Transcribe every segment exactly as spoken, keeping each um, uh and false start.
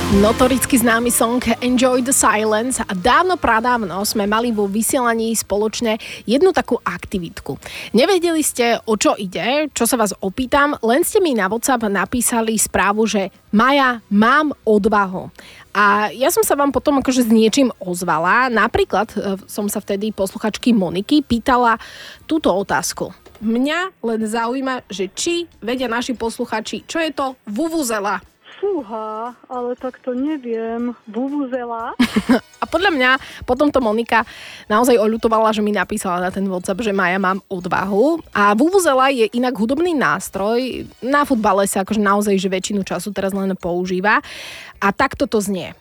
Notoricky známy song Enjoy the Silence a dávno pradávno sme mali vo vysielaní spoločne jednu takú aktivitku. Nevedeli ste, o čo ide, čo sa vás opýtam, len ste mi na WhatsApp napísali správu, že Maja, mám odvahu. A ja som sa vám potom akože s niečím ozvala. Napríklad som sa vtedy posluchačky Moniky pýtala túto otázku. Mňa len zaujíma, že či vedia naši posluchači, čo je to vuvuzela. Fúha, ale tak to neviem. Vuvuzela? A podľa mňa potom to Monika naozaj oľutovala, že mi napísala na ten WhatsApp, že Maja, mám odvahu. A vuvuzela je inak hudobný nástroj. Na futbale sa akože naozaj že väčšinu času teraz len používa. A takto to znie.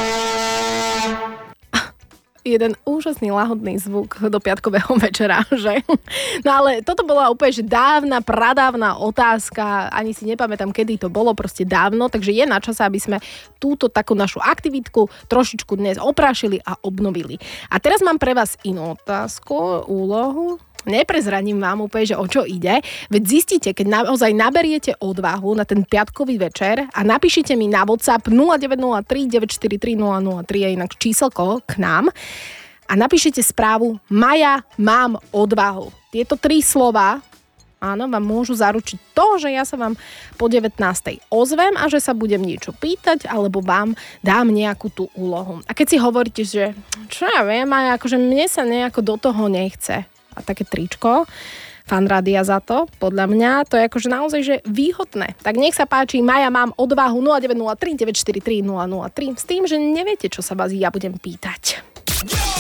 Jeden úžasný lahodný zvuk do piatkového večera, že? No ale toto bola úplne že dávna, pradávna otázka, ani si nepamätám, kedy to bolo, proste dávno, takže je na čase, aby sme túto takú našu aktivitku trošičku dnes oprášili a obnovili. A teraz mám pre vás inú otázku, úlohu. Neprezradím vám úplne, že o čo ide, veď zistíte, keď naozaj naberiete odvahu na ten piatkový večer a napíšite mi na WhatsApp nula deväť nula tri deväť štyri tri nula nula tri je inak číselko k nám a napíšete správu Maja, mám odvahu. Tieto tri slova, áno, vám môžu zaručiť to, že ja sa vám po devätnástej ozvem a že sa budem niečo pýtať alebo vám dám nejakú tú úlohu. A keď si hovoríte, že čo ja viem, Maja, akože mne sa nejako do toho nechce, a také tričko, Fan rádia za to, podľa mňa, to je akože naozaj že výhodné. Tak nech sa páči, Maja, mám odvahu nula deväť nula tri deväť štyri tri nula nula tri s tým, že neviete, čo sa vás ja budem pýtať.